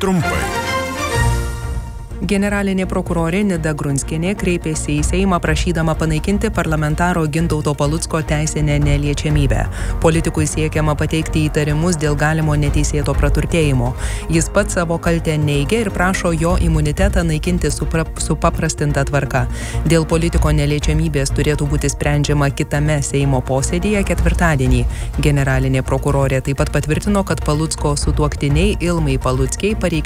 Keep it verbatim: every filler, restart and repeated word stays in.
trumpai. Generalinė prokurorė Nida Grunskienė kreipėsi į Seimą prašydama panaikinti parlamentaro Gintauto Palucko teisinę neliečiamybę. Politikui siekiama pateikti įtarimus dėl galimo neteisėto praturtėjimo. Jis pats savo kaltę neigia ir prašo jo imunitetą naikinti supaprastinta tvarka. Dėl politiko neliečiamybės turėtų būti sprendžiama kitame Seimo posėdyje ketvirtadienį. Generalinė prokurorė taip pat patvirtino, kad Palucko sutuoktiniai Ilmai Paluckiai pareikšti